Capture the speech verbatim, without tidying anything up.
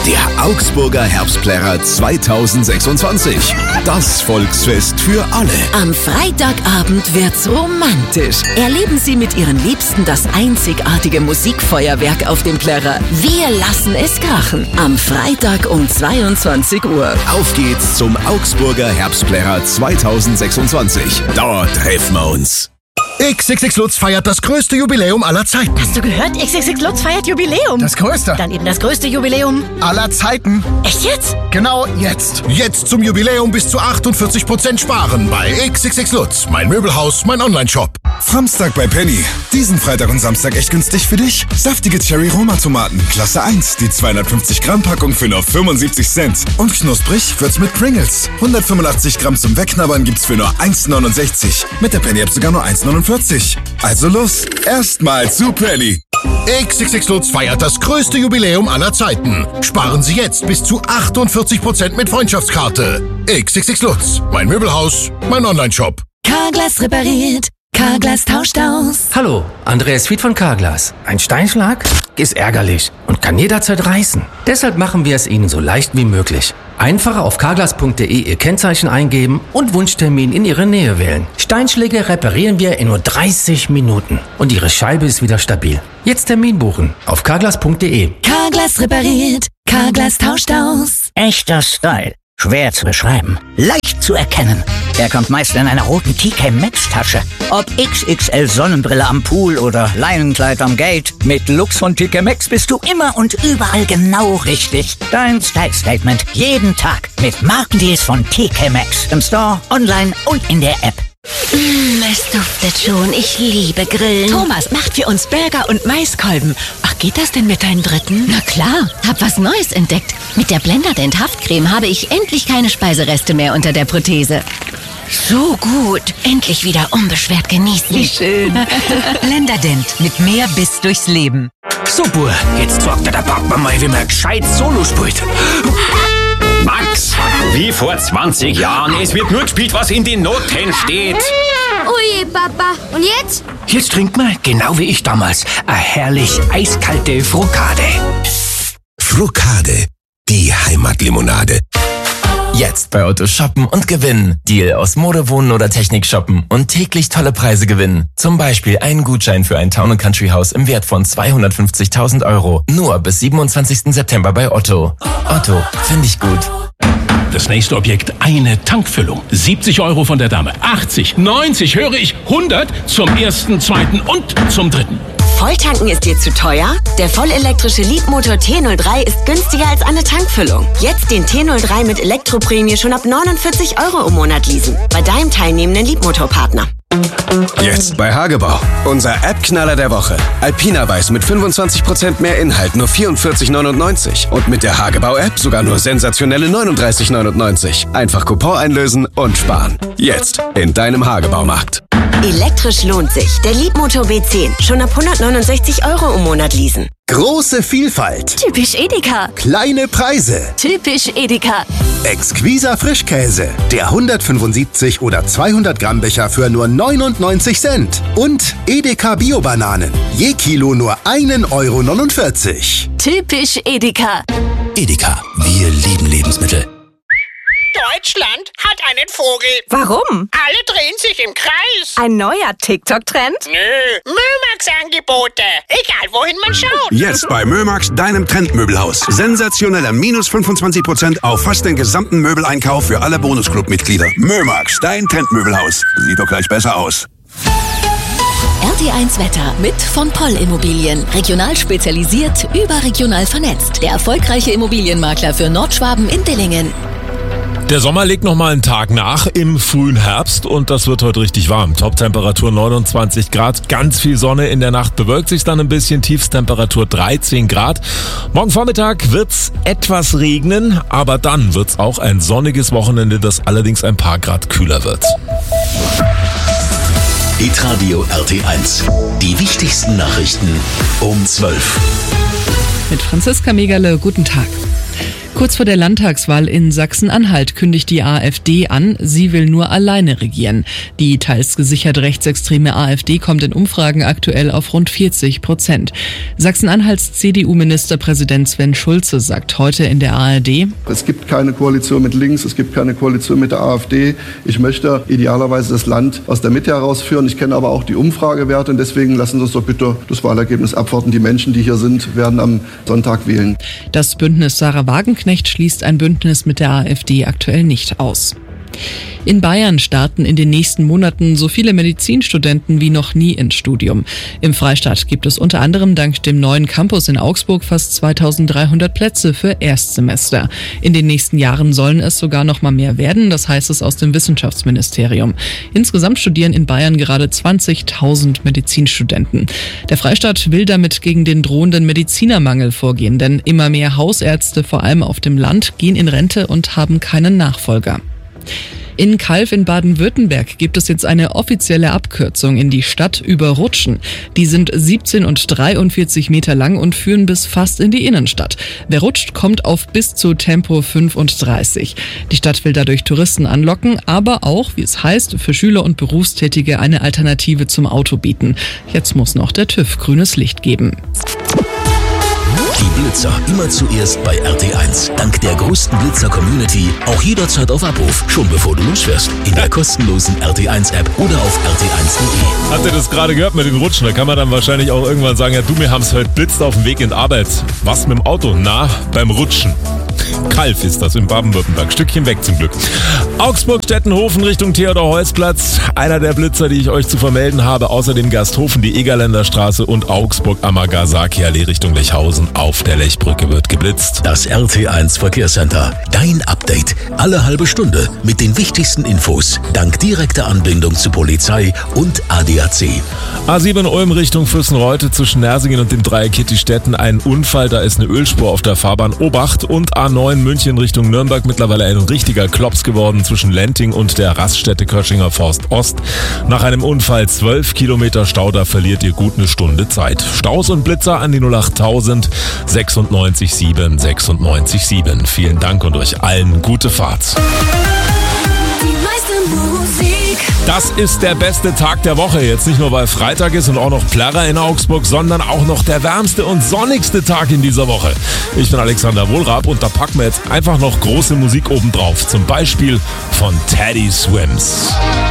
Der Augsburger Herbstplärrer zweitausendsechsundzwanzig. Das Volksfest für alle. Am Freitagabend wird's romantisch. Erleben Sie mit Ihren Liebsten das einzigartige Musikfeuerwerk auf dem Plärrer. Wir lassen es krachen. Am Freitag um zweiundzwanzig Uhr. Auf geht's zum Augsburger Herbstplärrer zweitausendsechsundzwanzig. Dort treffen wir uns. X X X Lutz feiert das größte Jubiläum aller Zeiten. Hast du gehört? X X X Lutz feiert Jubiläum. Das größte. Dann eben das größte Jubiläum aller Zeiten. Echt jetzt? Genau jetzt. Jetzt zum Jubiläum bis zu achtundvierzig Prozent sparen bei X X X Lutz. Mein Möbelhaus, mein Online-Shop. Samstag bei Penny. Diesen Freitag und Samstag echt günstig für dich. Saftige Cherry-Roma-Tomaten, Klasse eins. Die zweihundertfünfzig Gramm Packung für nur fünfundsiebzig Cent. Und knusprig wird's mit Pringles. hundertfünfundachtzig Gramm zum Wegknabbern gibt's für nur eins neunundsechzig. Mit der Penny-App sogar nur eins neunundvierzig. Also los, erstmal zu Penny. X X X Lutz feiert das größte Jubiläum aller Zeiten. Sparen Sie jetzt bis zu achtundvierzig Prozent mit Freundschaftskarte. X X X Lutz. Mein Möbelhaus, mein Online-Shop. Carglass repariert. Carglass tauscht aus. Hallo, Andreas Fied von Carglass. Ein Steinschlag ist ärgerlich und kann jederzeit reißen. Deshalb machen wir es Ihnen so leicht wie möglich. Einfach auf carglass punkt de Ihr Kennzeichen eingeben und Wunschtermin in Ihre Nähe wählen. Steinschläge reparieren wir in nur dreißig Minuten und Ihre Scheibe ist wieder stabil. Jetzt Termin buchen auf carglass punkt de. Carglass repariert. Carglass tauscht aus. Echter Style. Schwer zu beschreiben. Leicht zu erkennen. Er kommt meist in einer roten T K Maxx Tasche. Ob X X L Sonnenbrille am Pool oder Leinenkleid am Gate. Mit Looks von T K Maxx bist du immer und überall genau richtig. Dein Style Statement jeden Tag mit Markendeals von T K Maxx. Im Store, online und in der App. Mmh, es duftet schon. Ich liebe Grillen. Thomas macht für uns Burger und Maiskolben. Ach, geht das denn mit deinen Dritten? Na klar, hab was Neues entdeckt. Mit der Blenderdent Haftcreme habe ich endlich keine Speisereste mehr unter der Prothese. So gut. Endlich wieder unbeschwert genießen. Wie schön. Blenderdent. Mit mehr Biss durchs Leben. So, Bur, jetzt sorgt der Partner mal, wie man gescheit Solo spielt. Max, wie vor zwanzig Jahren. Es wird nur gespielt, was in den Noten steht. Oje, Papa. Und jetzt? Jetzt trinkt man, genau wie ich damals, eine herrlich eiskalte Frukade. Frukade, die Heimatlimonade. Jetzt bei Otto shoppen und gewinnen. Deal aus Mode, Wohnen oder Technik shoppen und täglich tolle Preise gewinnen. Zum Beispiel einen Gutschein für ein Town and Country Haus im Wert von zweihundertfünfzigtausend Euro. Nur bis siebenundzwanzigsten September bei Otto. Otto, finde ich gut. Das nächste Objekt, eine Tankfüllung. siebzig Euro von der Dame. achtzig, neunzig, höre ich, hundert zum ersten, zweiten und zum dritten. Volltanken ist dir zu teuer? Der vollelektrische Leapmotor T null drei ist günstiger als eine Tankfüllung. Jetzt den T null drei mit Elektroprämie schon ab neunundvierzig Euro im Monat leasen. Bei deinem teilnehmenden Leapmotor-Partner. Jetzt bei Hagebau. Unser App-Knaller der Woche. Alpina Weiß mit fünfundzwanzig Prozent mehr Inhalt, nur vierundvierzig neunundneunzig. Und mit der Hagebau-App sogar nur sensationelle neununddreißig neunundneunzig. Einfach Coupon einlösen und sparen. Jetzt in deinem Hagebaumarkt. Elektrisch lohnt sich. Der Leapmotor B zehn. Schon ab hundertneunundsechzig Euro im Monat leasen. Große Vielfalt. Typisch Edeka. Kleine Preise. Typisch Edeka. Exquiser Frischkäse. Der hundertfünfundsiebzig oder zweihundert Gramm Becher für nur neunundneunzig Cent. Und Edeka Bio-Bananen. Je Kilo nur ein Euro neunundvierzig. Typisch Edeka. Edeka, wir lieben Lebensmittel. Deutschland hat einen Vogel. Warum? Alle drehen sich im Kreis. Ein neuer TikTok-Trend? Nö, Mömax-Angebote. Egal, wohin man schaut. Jetzt bei Mömax, deinem Trendmöbelhaus. Sensationeller minus fünfundzwanzig Prozent auf fast den gesamten Möbeleinkauf für alle Bonusclub-Mitglieder. Mömax, dein Trendmöbelhaus. Sieht doch gleich besser aus. R T eins Wetter mit von Poll Immobilien. Regional spezialisiert, überregional vernetzt. Der erfolgreiche Immobilienmakler für Nordschwaben in Dillingen. Der Sommer legt noch mal einen Tag nach im frühen Herbst und das wird heute richtig warm. Toptemperatur neunundzwanzig Grad, ganz viel Sonne, in der Nacht bewölkt sich dann ein bisschen, Tiefstemperatur dreizehn Grad. Morgen Vormittag wird's etwas regnen, aber dann wird's auch ein sonniges Wochenende, das allerdings ein paar Grad kühler wird. Hitradio R T eins. Die wichtigsten Nachrichten um zwölf. Mit Franziska Megerle, guten Tag. Kurz vor der Landtagswahl in Sachsen-Anhalt kündigt die AfD an, sie will nur alleine regieren. Die teils gesichert rechtsextreme AfD kommt in Umfragen aktuell auf rund vierzig Prozent. Sachsen-Anhalts C D U-Ministerpräsident Sven Schulze sagt heute in der A R D: Es gibt keine Koalition mit links, es gibt keine Koalition mit der AfD. Ich möchte idealerweise das Land aus der Mitte herausführen. Ich kenne aber auch die Umfragewerte und deswegen lassen Sie uns doch bitte das Wahlergebnis abwarten. Die Menschen, die hier sind, werden am Sonntag wählen. Das Bündnis Sarah Wagenknecht schließt ein Bündnis mit der AfD aktuell nicht aus. In Bayern starten in den nächsten Monaten so viele Medizinstudenten wie noch nie ins Studium. Im Freistaat gibt es unter anderem dank dem neuen Campus in Augsburg fast zweitausenddreihundert Plätze für Erstsemester. In den nächsten Jahren sollen es sogar noch mal mehr werden, das heißt es aus dem Wissenschaftsministerium. Insgesamt studieren in Bayern gerade zwanzigtausend Medizinstudenten. Der Freistaat will damit gegen den drohenden Medizinermangel vorgehen, denn immer mehr Hausärzte, vor allem auf dem Land, gehen in Rente und haben keinen Nachfolger. In Calw in Baden-Württemberg gibt es jetzt eine offizielle Abkürzung in die Stadt über Rutschen. Die sind siebzehn und dreiundvierzig Meter lang und führen bis fast in die Innenstadt. Wer rutscht, kommt auf bis zu Tempo fünfunddreißig. Die Stadt will dadurch Touristen anlocken, aber auch, wie es heißt, für Schüler und Berufstätige eine Alternative zum Auto bieten. Jetzt muss noch der TÜV grünes Licht geben. Die Blitzer immer zuerst bei R T eins. Dank der größten Blitzer-Community auch jederzeit auf Abruf. Schon bevor du losfährst. In der kostenlosen R T eins App oder auf R T eins Punkt de. Habt ihr das gerade gehört mit den Rutschen? Da kann man dann wahrscheinlich auch irgendwann sagen, ja du, wir haben's heute blitzt auf dem Weg in die Arbeit. Was mit dem Auto? Na, beim Rutschen. Calw ist das in Baden-Württemberg. Stückchen weg zum Glück. Augsburg-Stettenhofen Richtung Theodor-Heuss-Platz. Einer der Blitzer, die ich euch zu vermelden habe. Außerdem Gasthofen, die Egerländer Straße und Augsburg-Amagasaki-Allee Richtung Lechhausen. Auf der Lechbrücke wird geblitzt. Das R T eins Verkehrscenter. Dein Update. Alle halbe Stunde mit den wichtigsten Infos. Dank direkter Anbindung zu Polizei und A D A C. A sieben Ulm Richtung Füssenreute zwischen Nersingen und dem Dreieck Kittistetten. Ein Unfall, da ist eine Ölspur auf der Fahrbahn. Obacht. Und A neun München Richtung Nürnberg. Mittlerweile ein richtiger Klops geworden zwischen Lenting und der Raststätte Köschinger Forst Ost. Nach einem Unfall zwölf Kilometer Stau, da verliert ihr gut eine Stunde Zeit. Staus und Blitzer an die null achttausend sechsundneunzig sieben sechsundneunzig sieben. Vielen Dank und euch allen gute Fahrt. Das ist der beste Tag der Woche. Jetzt nicht nur, weil Freitag ist und auch noch Plärrer in Augsburg, sondern auch noch der wärmste und sonnigste Tag in dieser Woche. Ich bin Alexander Wohlrab und da packen wir jetzt einfach noch große Musik obendrauf. Zum Beispiel von Teddy Swims.